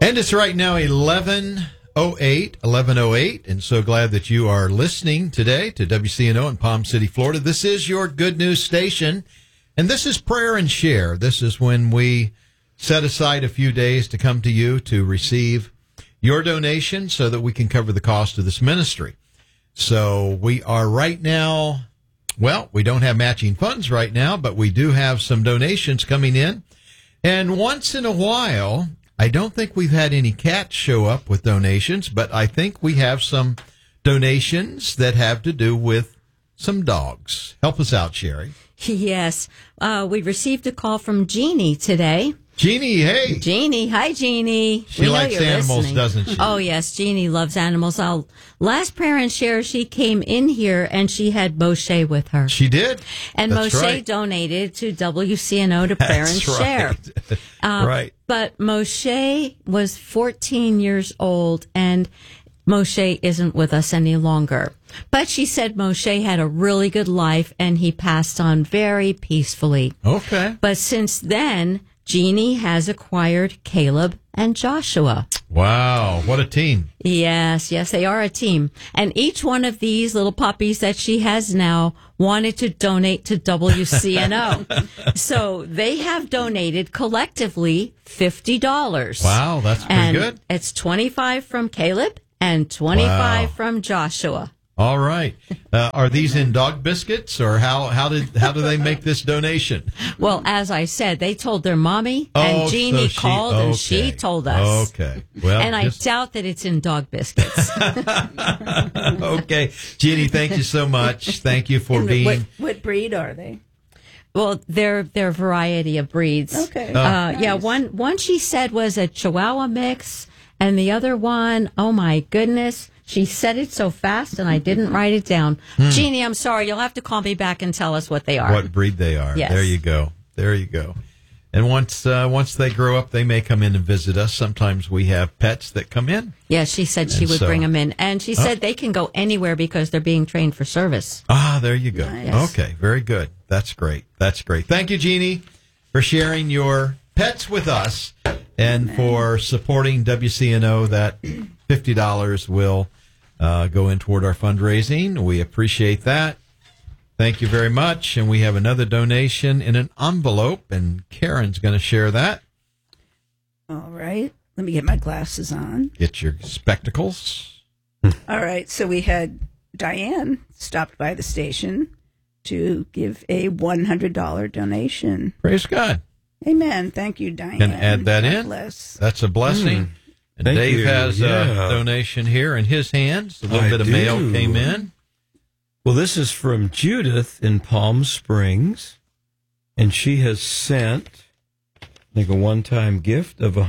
And it's right now 11:08, and so glad that you are listening today to WCNO in Palm City, Florida. This is your Good News Station, and this is Prayer and Share. This is when we set aside a few days to come to you to receive your donation so that we can cover the cost of this ministry. So we are right now, well, we don't have matching funds right now, but we do have some donations coming in. And once in a while, I don't think we've had any cats show up with donations, but I think we have some donations that have to do with some dogs. Help us out, Sherry. Yes. We received a call from Jeannie today. Jeannie, hey. Jeannie. Hi, Jeannie. She likes animals, listening. doesn't she? Oh, yes. Jeannie loves animals. Last Prayer and Share, she came in here and she had Moshe with her. She did. And That's Moshe right. donated to WCNO to Prayer and Share. Right. But Moshe was 14 years old and Moshe isn't with us any longer. But she said Moshe had a really good life and he passed on very peacefully. Okay. But since then, Jeannie has acquired Caleb and Joshua. Wow, what a team. Yes, they are a team. And each one of these little puppies that she has now wanted to donate to WCNO. So they have donated collectively $50. Wow, that's pretty good. It's 25 from Caleb and 25 Wow. from Joshua. All right. Are these in dog biscuits, or how do they make this donation? Well, as I said, they told their mommy, and Jeannie called, and she told us. Okay. Well, and I doubt that it's in dog biscuits. Okay. Jeannie, thank you so much. Thank you for being... What breed are they? Well, they're a variety of breeds. Okay. Yeah, Nice. one she said was a Chihuahua mix, and the other one, oh my goodness, she said it so fast and I didn't write it down. Jeannie, I'm sorry, you'll have to call me back and tell us what they are. What breed they are. Yes. There you go. There you go. And once they grow up, they may come in and visit us. Sometimes we have pets that come in. Yeah, she said she would bring them in. And she said they can go anywhere because they're being trained for service. Ah, there you go. Nice. Okay, very good. That's great. That's great. Thank you, Jeannie, for sharing your pets with us and for supporting WCNO. That $50 will go in toward our fundraising. We appreciate that. Thank you very much. And we have another donation in an envelope, and Karen's going to share that. All right. Let me get my glasses on. Get your spectacles. All right. So we had Diane stopped by the station to give a $100 donation. Praise God. Amen. Thank you, Diane. Can add that God in. Bless. That's a blessing. And Thank Dave you. has a Yeah. donation here in his hands. A little I bit of do. mail came in. Well, this is from Judith in Palm Springs, and she has sent, I think, a one-time gift of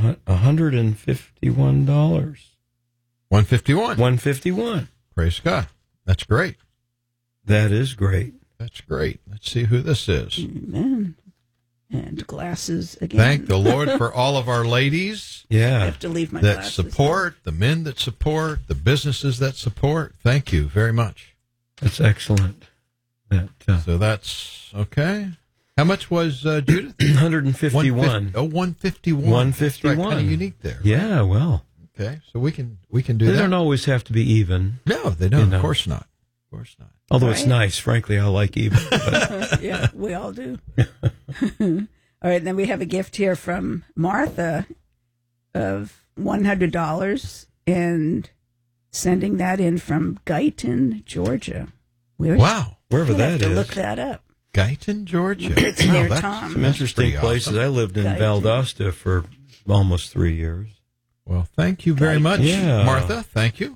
$151. 151. $151. Praise God. That's great. That is great. That's great. Let's see who this is. Amen. And glasses again. Thank the Lord for all of our ladies I Yeah. have to leave my that glasses. support, the men that support, the businesses that support. Thank you very much. That's excellent. So that's okay. How much was Judith? 151. 151. 151. That's right. Kind of unique there. Yeah, well, Okay, so we can do they that. don't always have to be even. No, they don't. You know. Of course not. Of course not. Although it's Right. nice, frankly, I like even. But Yeah, we all do. All right, then we have a gift here from Martha of $100 and sending that in from Guyton, Georgia. Wow. wherever I'll have that to is. look that up. Guyton, Georgia. It's near that's- Tom. Some that's interesting pretty places. awesome. I lived in Guyton. Valdosta for almost 3 years. Well, thank you very much, Yeah. Martha. Thank you.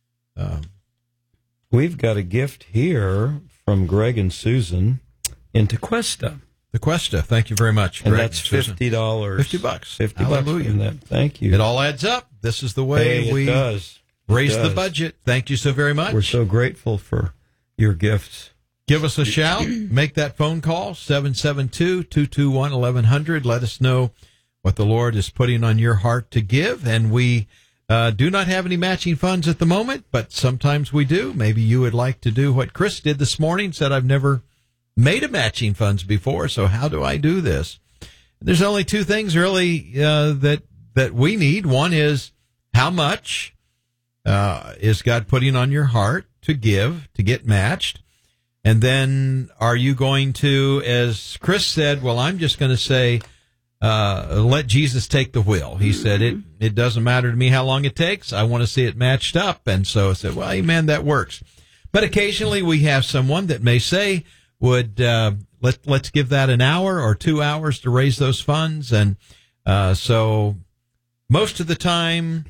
We've got a gift here from Greg and Susan in Tequesta. The Cuesta. Thank you very much, And Greg that's Susan. $50. $50. $50 Hallelujah. from that. Thank you. It all adds up. This is the way Hey, we it does. It raise the does. budget. Thank you so very much. We're so grateful for your gifts. Give us a shout. Make that phone call, 772-221-1100. Let us know what the Lord is putting on your heart to give. And we do not have any matching funds at the moment, but sometimes we do. Maybe you would like to do what Chris did this morning, said, I've never made a matching funds before, so how do I do this? There's only two things really that that we need. One is, how much is God putting on your heart to give, to get matched? And then are you going to, as Chris said, well, I'm just going to say, let Jesus take the wheel. He said, it doesn't matter to me how long it takes. I want to see it matched up. And so I said, well, amen, that works. But occasionally we have someone that may say, let's give that an hour or 2 hours to raise those funds. And so most of the time,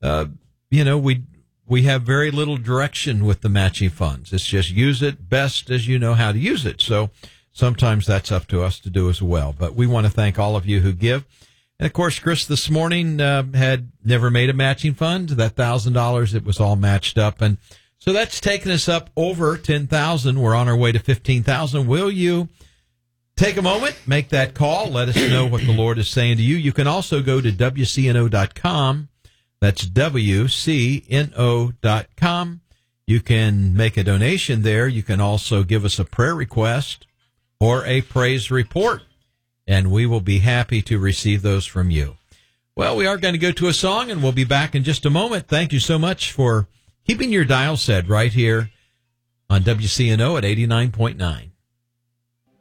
we have very little direction with the matching funds. It's just use it best as you know how to use it. So sometimes that's up to us to do as well. But we want to thank all of you who give. And, of course, Chris this morning had never made a matching fund. That $1,000, it was all matched up. And so that's taken us up over $10,000. We're on our way to $15,000. Will you take a moment, make that call, let us know what the Lord is saying to you. You can also go to WCNO.com. That's WCNO.com. You can make a donation there. You can also give us a prayer request or a praise report, and we will be happy to receive those from you. Well, we are going to go to a song, and we'll be back in just a moment. Thank you so much for keeping your dial set right here on WCNO at 89.9.